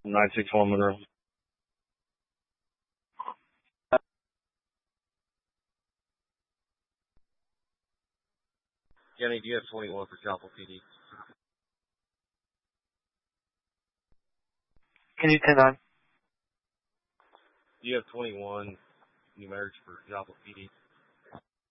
961 Monroe. Kenny, do you have 21 for Joplin PD? Can you 10-9? Do you have 21 numerics for Joplin PD?